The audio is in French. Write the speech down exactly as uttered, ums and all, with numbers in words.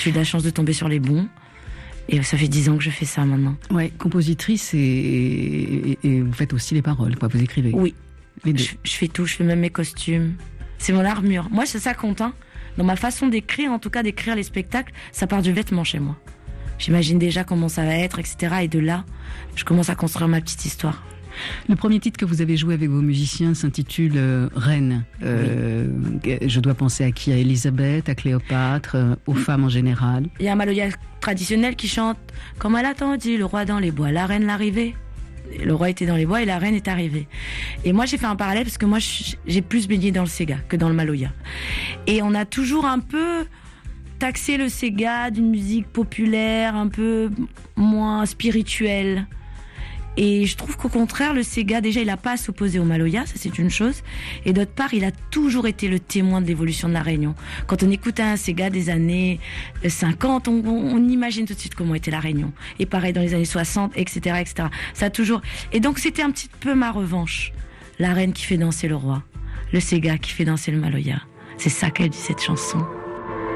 j'ai eu de la chance de tomber sur les bons. Et ça fait dix ans que je fais ça maintenant. Ouais, compositrice et, et, et vous faites aussi les paroles, quoi. Vous écrivez. Oui. Les deux. Je, je fais tout, je fais même mes costumes. C'est mon armure. Moi, c'est ça compte, hein. Dans ma façon d'écrire, en tout cas d'écrire les spectacles, ça part du vêtement chez moi. J'imagine déjà comment ça va être, et cetera. Et de là, je commence à construire ma petite histoire. Le premier titre que vous avez joué avec vos musiciens s'intitule euh, Reine. Euh, oui. Je dois penser à qui? À Élisabeth, à Cléopâtre, euh, aux oui. femmes en général. Il y a un Maloya traditionnel qui chante « Comme elle attendit, le roi dans les bois, la reine l'arrivée ». Le roi était dans les bois et la reine est arrivée. Et moi, j'ai fait un parallèle parce que moi, j'ai plus baigné dans le Sega que dans le Maloya. Et on a toujours un peu taxé le Sega d'une musique populaire, un peu moins spirituelle. Et je trouve qu'au contraire, le Sega, déjà, il n'a pas à s'opposer au Maloya, ça c'est une chose. Et d'autre part, il a toujours été le témoin de l'évolution de la Réunion. Quand on écoute un Sega des années cinquante, on, on, on imagine tout de suite comment était la Réunion. Et pareil dans les années soixante, et cetera, et cetera. Ça a toujours. Et donc c'était un petit peu ma revanche. La reine qui fait danser le roi, le Sega qui fait danser le Maloya. C'est ça qu'elle dit cette chanson.